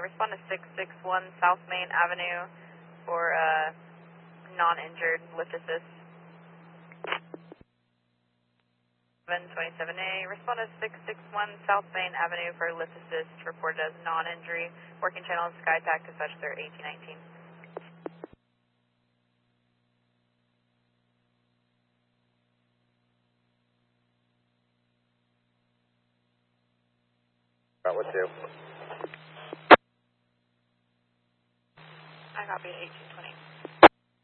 respond to 661 South Main Avenue for non-injured lift assist. 727A, respond to 661 South Main Avenue for lift assist, reported as non-injury. Working channel is SkyTac, dispatch their 1819. What's due? I copy 1820.